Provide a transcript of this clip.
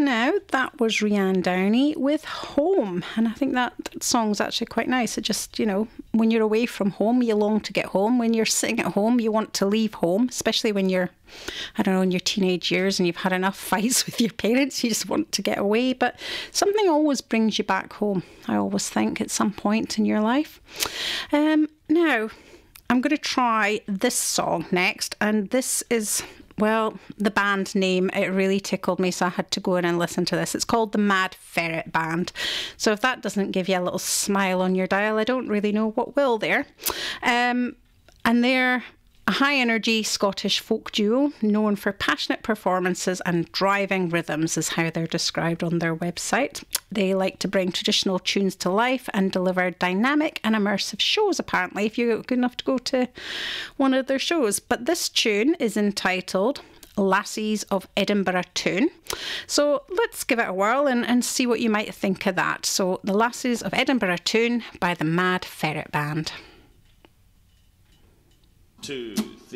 Now, that was Rianne Downey with Home. And I think that song's actually quite nice. It just, you know, when you're away from home, you long to get home. When you're sitting at home, you want to leave home, especially when you're, I don't know, in your teenage years and you've had enough fights with your parents. You just want to get away. But something always brings you back home, I always think, at some point in your life. Now, I'm going to try this song next. And this is... well, the band name, it really tickled me, so I had to go in and listen to this. It's called the Mad Ferret Band. So if that doesn't give you a little smile on your dial, I don't really know what will there. And they're a high-energy Scottish folk duo known for passionate performances and driving rhythms is how they're described on their website. They like to bring traditional tunes to life and deliver dynamic and immersive shows, apparently, if you're good enough to go to one of their shows. But this tune is entitled Lassies of Edinburgh Toon. So let's give it a whirl and see what you might think of that. So the Lassies of Edinburgh Toon by the Mad Ferret Band. 2, 3